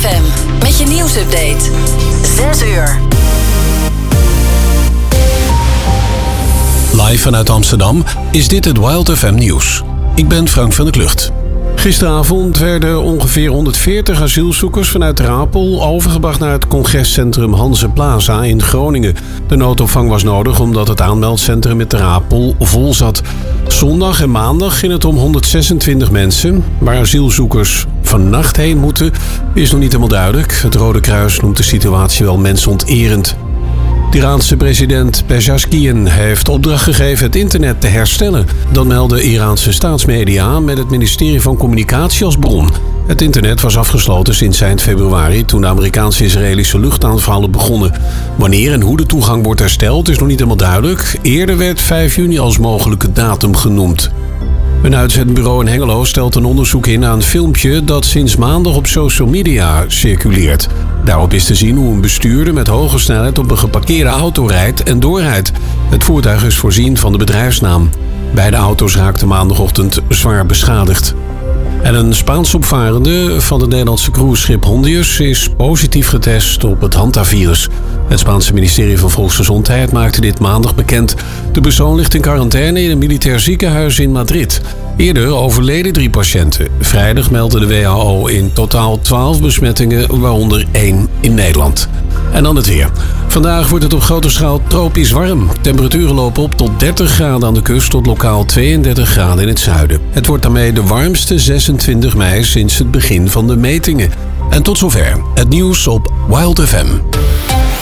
FM met je nieuwsupdate. 6 uur. Live vanuit Amsterdam is dit het Wild FM nieuws. Ik ben Frank van der Klucht. Gisteravond werden ongeveer 140 asielzoekers vanuit Ter Apel overgebracht naar het congrescentrum Hanse Plaza in Groningen. De noodopvang was nodig omdat het aanmeldcentrum in Ter Apel vol zat. Zondag en maandag ging het om 126 mensen. Waar asielzoekers vannacht heen moeten is nog niet helemaal duidelijk. Het Rode Kruis noemt de situatie wel mensonterend. De Iraanse president Pezeshkian heeft opdracht gegeven het internet te herstellen. Dat melden Iraanse staatsmedia met het ministerie van Communicatie als bron. Het internet was afgesloten sinds eind februari toen de Amerikaanse-Israëlische luchtaanvallen begonnen. Wanneer en hoe de toegang wordt hersteld is nog niet helemaal duidelijk. Eerder werd 5 juni als mogelijke datum genoemd. Een uitzendbureau in Hengelo stelt een onderzoek in aan een filmpje dat sinds maandag op social media circuleert. Daarop is te zien hoe een bestuurder met hoge snelheid op een geparkeerde auto rijdt en doorrijdt. Het voertuig is voorzien van de bedrijfsnaam. Beide auto's raakten maandagochtend zwaar beschadigd. En een Spaans opvarende van het Nederlandse cruiseschip Hondius is positief getest op het hantavirus. Het Spaanse ministerie van Volksgezondheid maakte dit maandag bekend. De persoon ligt in quarantaine in een militair ziekenhuis in Madrid. Eerder overleden 3 patiënten. Vrijdag meldde de WHO in totaal 12 besmettingen, waaronder 1 in Nederland. En dan het weer. Vandaag wordt het op grote schaal tropisch warm. Temperaturen lopen op tot 30 graden aan de kust tot lokaal 32 graden in het zuiden. Het wordt daarmee de warmste 26 mei sinds het begin van de metingen. En tot zover het nieuws op Wild FM.